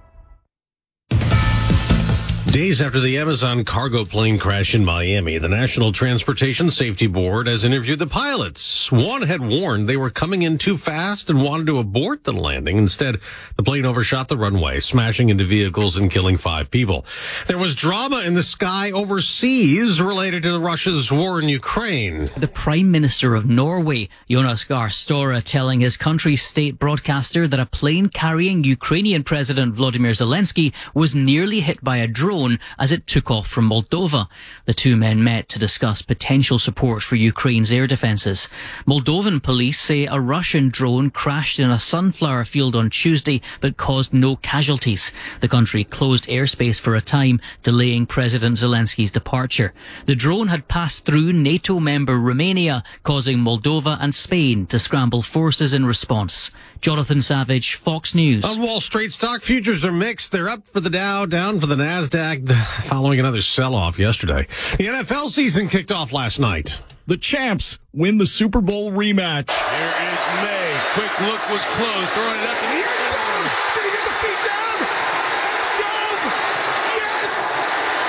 Days after the Amazon cargo plane crash in Miami, the National Transportation Safety Board has interviewed the pilots. One had warned they were coming in too fast and wanted to abort the landing. Instead, the plane overshot the runway, smashing into vehicles and killing 5 people. There was drama in the sky overseas related to Russia's war in Ukraine. The Prime Minister of Norway, Jonas Gahr Støre, telling his country's state broadcaster that a plane carrying Ukrainian President Volodymyr Zelensky was nearly hit by a drone as it took off from Moldova. The two men met to discuss potential support for Ukraine's air defences. Moldovan police say a Russian drone crashed in a sunflower field on Tuesday but caused no casualties. The country closed airspace for a time, delaying President Zelensky's departure. The drone had passed through NATO member Romania, causing Moldova and Spain to scramble forces in response. Jonathan Savage, Fox News. On Wall Street, stock futures are mixed. They're up for the Dow, down for the NASDAQ, following another sell-off yesterday. The NFL season kicked off last night. The champs win the Super Bowl rematch. Here is May. Quick look was closed. Throwing it up in the end zone. Did he get the feet down? Job! Yes!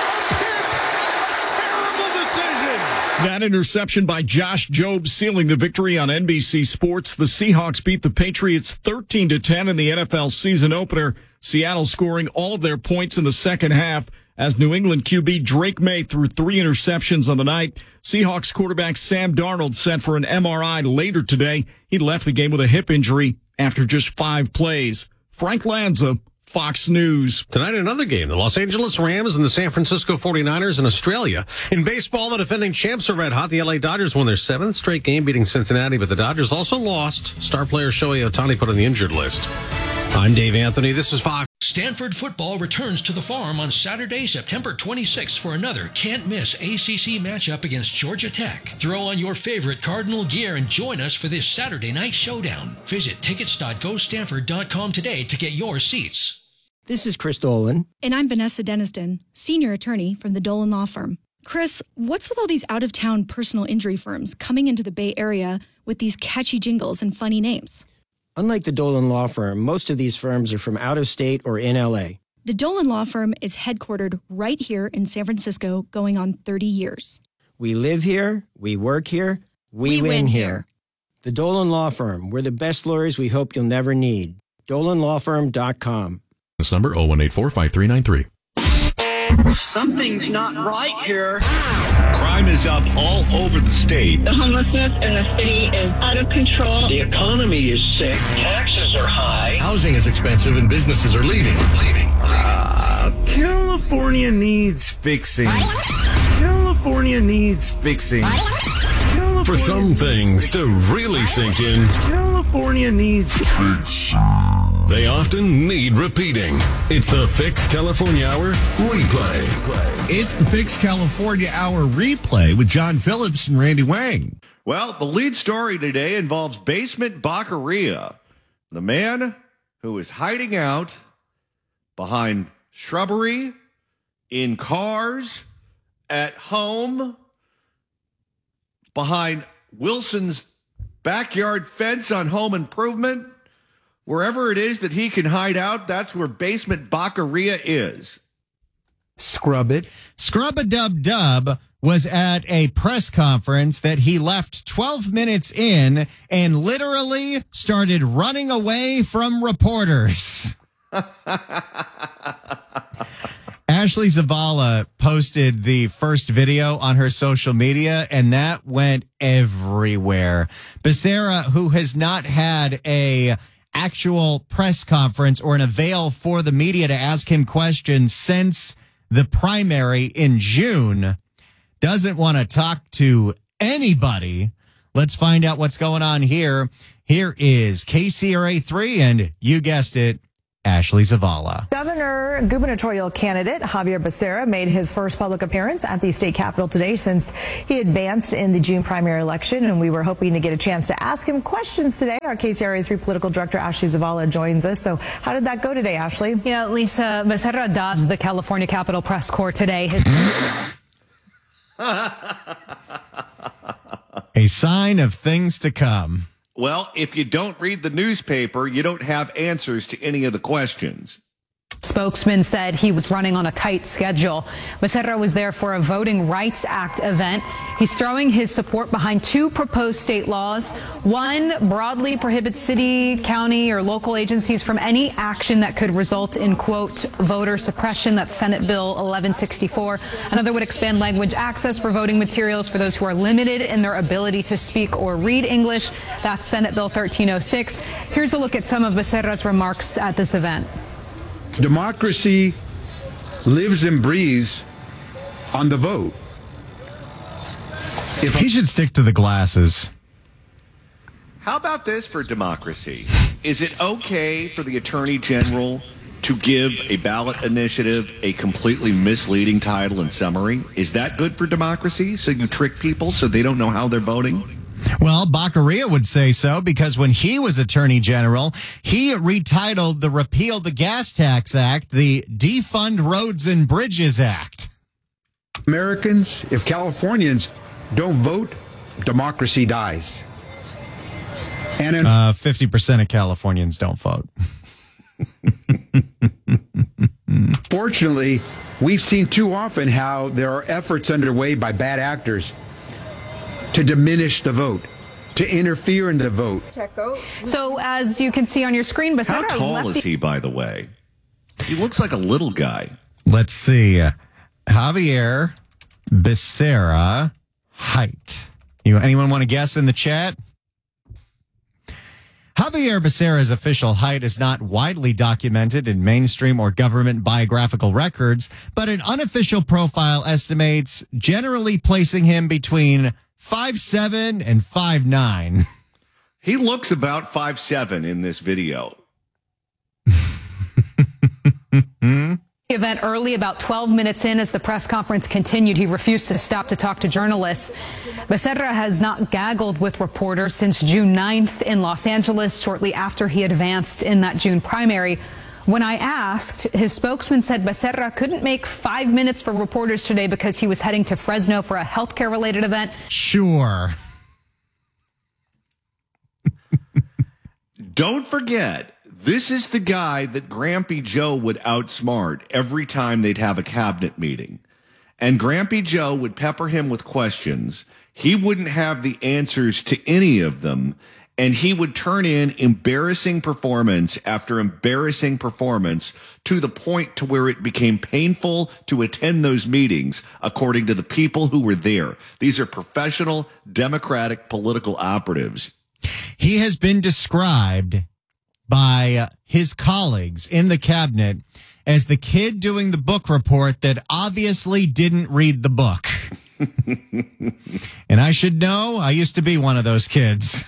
A pick! A terrible decision! That interception by Josh Jobe sealing the victory on NBC Sports. The Seahawks beat the Patriots 13-10 in the NFL season opener. Seattle scoring all of their points in the second half as New England QB Drake May threw 3 interceptions on the night. Seahawks quarterback Sam Darnold set for an MRI later today. He left the game with a hip injury after just 5 plays. Frank Lanza, Fox News. Tonight, another game. The Los Angeles Rams and the San Francisco 49ers in Australia. In baseball, the defending champs are red hot. The LA Dodgers won their 7th straight game, beating Cincinnati, but the Dodgers also lost. Star player Shohei Ohtani put on the injured list. I'm Dave Anthony. This is Fox. Stanford football returns to the Farm on Saturday, September 26th for another can't-miss ACC matchup against Georgia Tech. Throw on your favorite Cardinal gear and join us for this Saturday night showdown. Visit tickets.gostanford.com today to get your seats. This is Chris Dolan. And I'm Vanessa Deniston, senior attorney from the Dolan Law Firm. Chris, what's with all these out-of-town personal injury firms coming into the Bay Area with these catchy jingles and funny names? Unlike the Dolan Law Firm, most of these firms are from out of state or in L.A. The Dolan Law Firm is headquartered right here in San Francisco, going on 30 years. We live here, we work here, we win here. The Dolan Law Firm, we're the best lawyers we hope you'll never need. DolanLawFirm.com. This number 0184-5393. Something's not right here. Crime is up all over the state. The homelessness in the city is out of control. The economy is sick. Taxes are high. Housing is expensive and businesses are leaving. California needs fixing. California needs fixing. For some things to really sink in, California needs fixing. They often need repeating. It's the Fix California Hour Replay. It's the Fix California Hour Replay with John Phillips and Randy Wang. Well, the lead story today involves Basement Baccaria, the man who is hiding out behind shrubbery, in cars, at home, behind Wilson's backyard fence on Home Improvement. Wherever it is that he can hide out, that's where Basement Baccaria is. Scrub it. Scrub-a-dub-dub was at a press conference that he left 12 minutes in and literally started running away from reporters. Ashley Zavala posted the first video on her social media, and that went everywhere. Becerra, who has not had a actual press conference or an avail for the media to ask him questions since the primary in June, doesn't want to talk to anybody. Let's find out what's going on here. Here is KCRA3, and you guessed it, Ashley Zavala. Gubernatorial candidate Xavier Becerra made his first public appearance at the state capitol today since he advanced in the June primary election, and we were hoping to get a chance to ask him questions today. Our KCRA3 political director Ashley Zavala joins us. So how did that go today, Ashley? Yeah, Lisa, Becerra dodged the California Capitol press corps today. A sign of things to come. Well, if you don't read the newspaper, you don't have answers to any of the questions. Spokesman said he was running on a tight schedule. Becerra was there for a Voting Rights Act event. He's throwing his support behind two proposed state laws. One broadly prohibits city, county, or local agencies from any action that could result in, quote, voter suppression. That's Senate Bill 1164. Another would expand language access for voting materials for those who are limited in their ability to speak or read English. That's Senate Bill 1306. Here's a look at some of Becerra's remarks at this event. Democracy lives and breathes on the vote. He should stick to the glasses. How about this for democracy? Is it okay for the Attorney General to give a ballot initiative a completely misleading title and summary? Is that good for democracy? So you trick people so they don't know how they're voting? Well, Baccaria would say so, because when he was Attorney General, he retitled the Repeal the Gas Tax Act the Defund Roads and Bridges Act. Americans, if Californians don't vote, democracy dies. And 50% of Californians don't vote. Fortunately, we've seen too often how there are efforts underway by bad actors to diminish the vote, to interfere in the vote. So as you can see on your screen, Becerra How tall is he, by the way? He looks like a little guy. Let's see. Xavier Becerra height. Anyone want to guess in the chat? Javier Becerra's official height is not widely documented in mainstream or government biographical records, but an unofficial profile estimates generally placing him between 5'7" and 5'9". He looks about 5'7" in this video. The event early, about 12 minutes in, as the press conference continued, he refused to stop to talk to journalists. Becerra has not gaggled with reporters since June 9th in Los Angeles, shortly after he advanced in that June primary. When I asked, his spokesman said Becerra couldn't make 5 minutes for reporters today because he was heading to Fresno for a healthcare-related event. Sure. Don't forget, this is the guy that Grampy Joe would outsmart every time they'd have a cabinet meeting. And Grampy Joe would pepper him with questions. He wouldn't have the answers to any of them. And he would turn in embarrassing performance after embarrassing performance to the point to where it became painful to attend those meetings, according to the people who were there. These are professional Democratic political operatives. He has been described by his colleagues in the cabinet as the kid doing the book report that obviously didn't read the book. And I should know, I used to be one of those kids.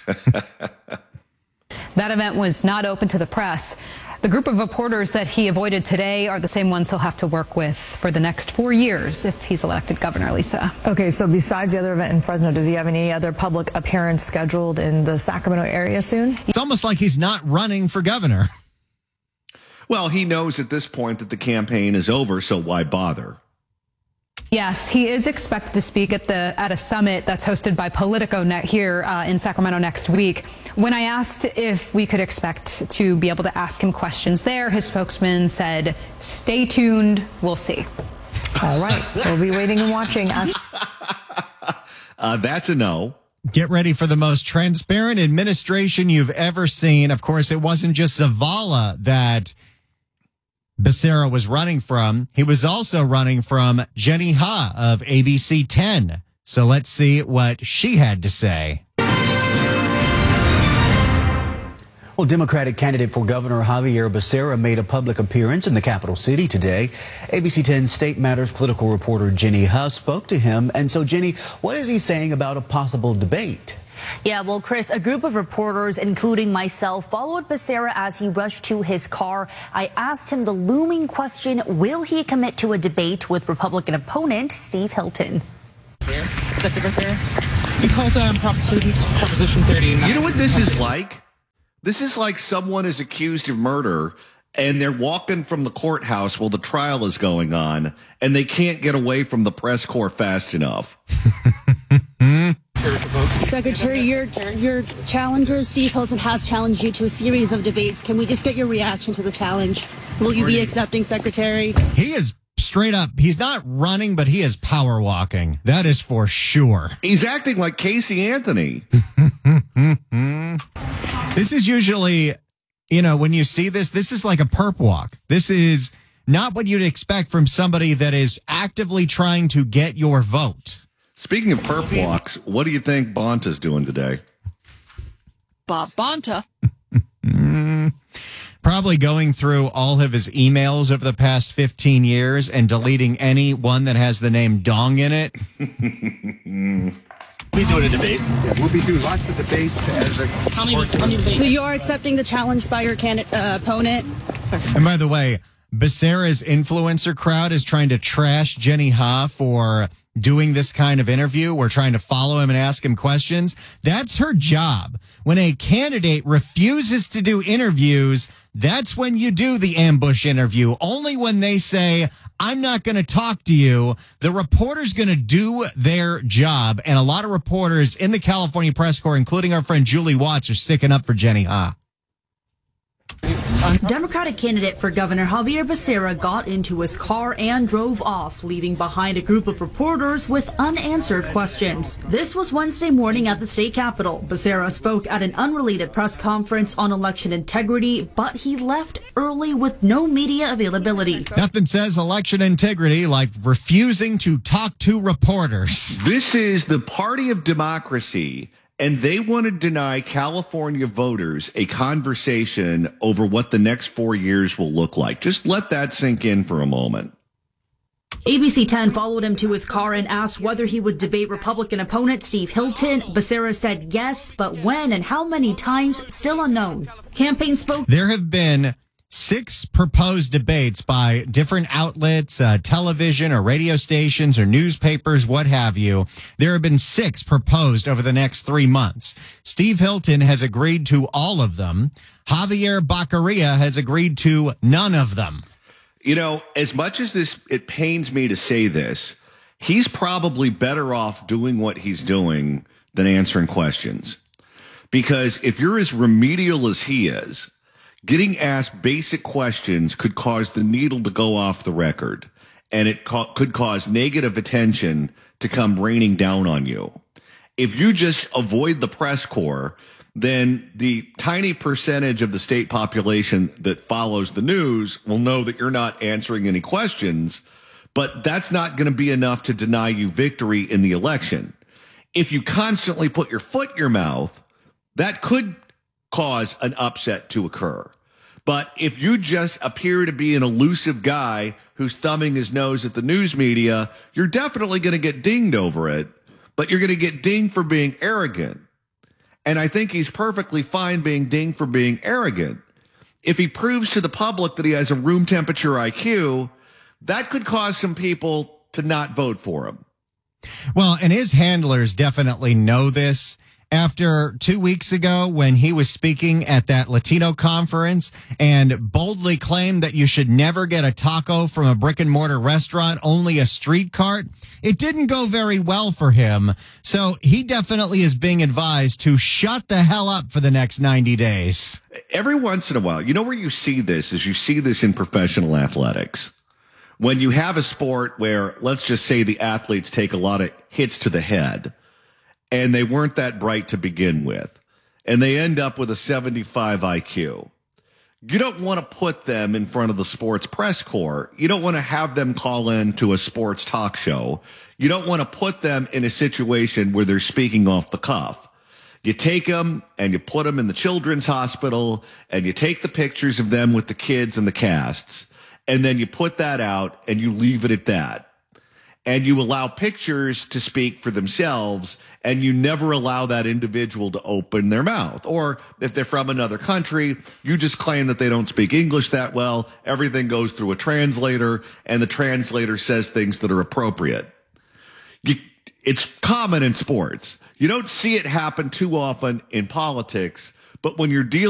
That event was not open to the press. The group of reporters that he avoided today are the same ones he'll have to work with for the next 4 years if he's elected governor, Lisa. Okay, so besides the other event in Fresno, does he have any other public appearance scheduled in the Sacramento area soon? It's almost like he's not running for governor. Well, he knows at this point that the campaign is over, so why bother? Yes, he is expected to speak at a summit that's hosted by Politico here in Sacramento next week. When I asked if we could expect to be able to ask him questions there, his spokesman said, "Stay tuned, we'll see." All right, we'll be waiting and watching. That's a no. Get ready for the most transparent administration you've ever seen. Of course, it wasn't just Zavala that Becerra was running from. He was also running from Jenny Ha of ABC 10. So let's see what she had to say. Well, Democratic candidate for Governor Javier Becerra made a public appearance in the capital city today. ABC 10 State Matters political reporter Jenny Ha spoke to him. And so, Jenny, what is he saying about a possible debate? Yeah, well, Chris, a group of reporters, including myself, followed Becerra as he rushed to his car. I asked him the looming question, will he commit to a debate with Republican opponent Steve Hilton? Secretary Becerra, you called Proposition 30. You know what this is like? This is like someone is accused of murder and they're walking from the courthouse while the trial is going on and they can't get away from the press corps fast enough. Secretary, your challenger, Steve Hilton, has challenged you to a series of debates. Can we just get your reaction to the challenge? Will you be accepting, Secretary? He is straight up. He's not running, but he is power walking. That is for sure. He's acting like Casey Anthony. This is usually, when you see this is like a perp walk. This is not what you'd expect from somebody that is actively trying to get your vote. Speaking of perp walks, what do you think Bonta's doing today? Bob Bonta. Probably going through all of his emails over the past 15 years and deleting any one that has the name Dong in it. We doing a debate. We'll be doing lots of debates as a... How many debates? So you're accepting the challenge by your opponent? And by the way, Becerra's influencer crowd is trying to trash Jenny Ha for doing this kind of interview. We're trying to follow him and ask him questions. That's her job. When a candidate refuses to do interviews, that's when you do the ambush interview. Only when they say, I'm not going to talk to you, the reporter's going to do their job. And a lot of reporters in the California press corps, including our friend Julie Watts, are sticking up for Jenny Ha. Democratic candidate for Governor Javier Becerra got into his car and drove off, leaving behind a group of reporters with unanswered questions. This was Wednesday morning at the state capitol. Becerra spoke at an unrelated press conference on election integrity, but he left early with no media availability. Nothing says election integrity like refusing to talk to reporters. This is the party of democracy. And they want to deny California voters a conversation over what the next 4 years will look like. Just let that sink in for a moment. ABC 10 followed him to his car and asked whether he would debate Republican opponent Steve Hilton. Becerra said yes, but when and how many times, still unknown. Campaign spoke. There have been 6 proposed debates by different outlets, television or radio stations or newspapers, what have you. There have been 6 proposed over the next 3 months. Steve Hilton has agreed to all of them. Javier Becerra has agreed to none of them. As much as it pains me to say this, he's probably better off doing what he's doing than answering questions. Because if you're as remedial as he is, getting asked basic questions could cause the needle to go off the record, and it could cause negative attention to come raining down on you. If you just avoid the press corps, then the tiny percentage of the state population that follows the news will know that you're not answering any questions, but that's not going to be enough to deny you victory in the election. If you constantly put your foot in your mouth, that could cause an upset to occur. But if you just appear to be an elusive guy who's thumbing his nose at the news media, you're definitely going to get dinged over it, but you're going to get dinged for being arrogant. And I think he's perfectly fine being dinged for being arrogant. If he proves to the public that he has a room temperature IQ, that could cause some people to not vote for him. Well, and his handlers definitely know this. After 2 weeks ago, when he was speaking at that Latino conference and boldly claimed that you should never get a taco from a brick and mortar restaurant, only a street cart, it didn't go very well for him. So he definitely is being advised to shut the hell up for the next 90 days. Every once in a while, where you see this is you see this in professional athletics. When you have a sport where, let's just say, the athletes take a lot of hits to the head, and they weren't that bright to begin with, and they end up with a 75 IQ. You don't want to put them in front of the sports press corps. You don't want to have them call in to a sports talk show. You don't want to put them in a situation where they're speaking off the cuff. You take them and you put them in the children's hospital and you take the pictures of them with the kids and the casts, and then you put that out and you leave it at that. And you allow pictures to speak for themselves, and you never allow that individual to open their mouth. Or if they're from another country, you just claim that they don't speak English that well. Everything goes through a translator, and the translator says things that are appropriate. It's common in sports. You don't see it happen too often in politics, but when you're dealing